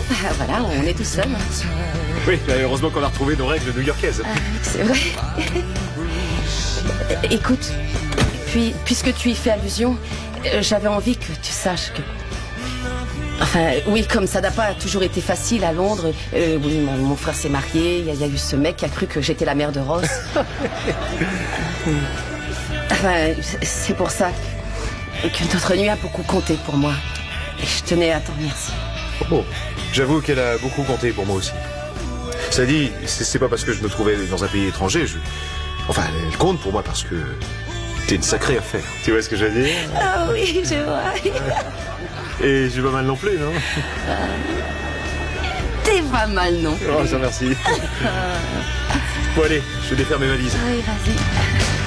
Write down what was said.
Voilà, on est tout seul. Oui, heureusement qu'on a retrouvé nos règles new-yorkaises. C'est vrai. Écoute, puisque tu y fais allusion, j'avais envie que tu saches que... Enfin, oui, comme ça n'a pas toujours été facile à Londres. Oui, mon frère s'est marié, il y a eu ce mec qui a cru que j'étais la mère de Ross. Enfin, c'est pour ça que notre nuit a beaucoup compté pour moi. Et je tenais à t'en remercier. Oh, j'avoue qu'elle a beaucoup compté pour moi aussi. Ça dit, c'est pas parce que je me trouvais dans un pays étranger, Enfin, elle compte pour moi parce que t'es une sacrée affaire. Tu vois ce que je veux dire? Ah oui, je vois. Et j'ai pas mal non plus, non? T'es pas mal, non? Oh, je te remercie. Bon, allez, je vais défaire mes valises. Oui, vas-y.